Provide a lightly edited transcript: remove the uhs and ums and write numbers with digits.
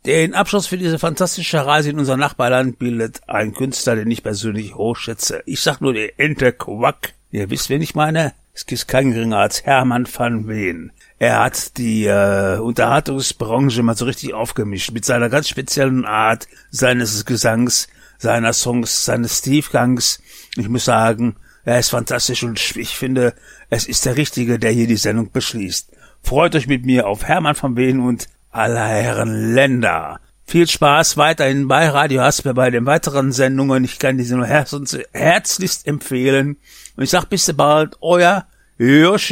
Den Abschluss für diese fantastische Reise in unser Nachbarland bildet ein Künstler, den ich persönlich hochschätze. Ich sag nur die Ente Quack. Ihr wisst, wen ich meine? Es ist kein geringer als Hermann van Veen. Er hat die Unterhaltungsbranche mal so richtig aufgemischt mit seiner ganz speziellen Art, seines Gesangs, seiner Songs, seines Tiefgangs. Ich muss sagen, er ist fantastisch und ich finde, es ist der Richtige, der hier die Sendung beschließt. Freut euch mit mir auf Hermann van Veen und aller Herren Länder. Viel Spaß weiterhin bei Radio Hasper bei den weiteren Sendungen. Ich kann diese nur herzlichst empfehlen. Und ich sag bis bald, euer Joshi.